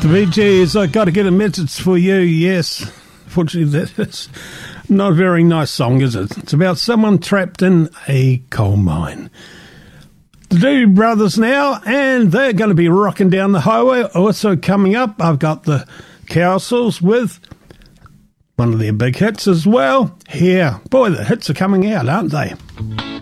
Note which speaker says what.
Speaker 1: The Bee Gees, I got to get a message for you, yes. Fortunately, that's not a very nice song, is it? It's about someone trapped in a coal mine. The Doobie Brothers now, and they're going to be rocking down the highway. Also coming up, I've got the Cowsills with one of their big hits as well. Here, boy, the hits are coming out, aren't they?